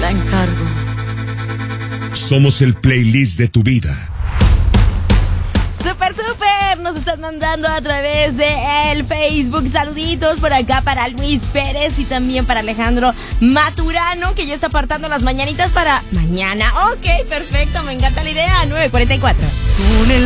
la encargo. Somos el playlist de tu vida. Súper, súper, nos están mandando a través de el Facebook. Saluditos por acá para Luis Pérez y también para Alejandro Maturano, que ya está apartando las mañanitas para mañana. Ok, perfecto, me encanta la idea. 9:44. Con el